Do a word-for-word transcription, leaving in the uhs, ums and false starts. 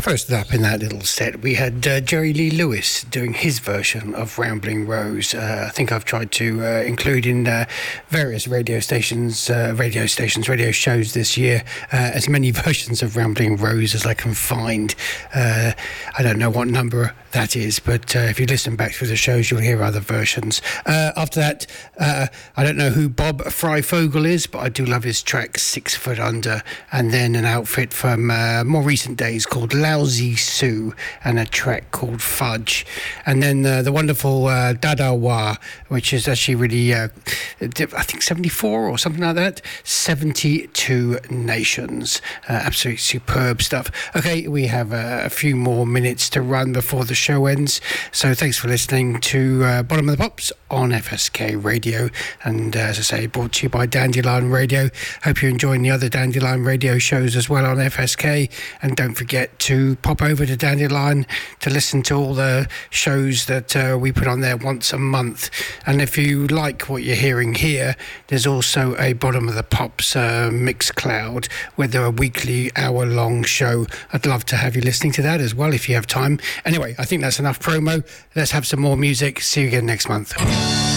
First up in that little set, we had uh, Jerry Lee Lewis doing his version of Rambling Rose. Uh, I think I've tried to uh, include in uh, various radio stations, uh, radio stations, radio shows this year, uh, as many versions of Rambling Rose as I can find. Uh, I don't know what number that is, but uh, if you listen back through the shows, you'll hear other versions. Uh, after that, uh, I don't know who Bob Fryfogle is, but I do love his track Six Foot Under, and then an outfit from uh, more recent days called Lousy Sue and a track called Fudge, and then uh, the wonderful uh, Dadawa, which is actually really uh, I think seventy-four or something like that, seventy-two Nations. Uh, absolutely superb stuff. Okay, we have uh, a few more minutes to run before the show ends, so thanks for listening to uh, Bottom of the Pops on F S K Radio, and uh, as I say, brought to you by Dandelion Radio. Hope you're enjoying the other Dandelion Radio shows as well on F S K, and don't forget to pop over to Dandelion to listen to all the shows that uh, we put on there once a month. And if you like what you're hearing here, there's also a Bottom of the Pops uh, Mixcloud with a weekly hour-long show. I'd love to have you listening to that as well if you have time. Anyway, I think that's enough promo. Let's have some more music. See you again next month.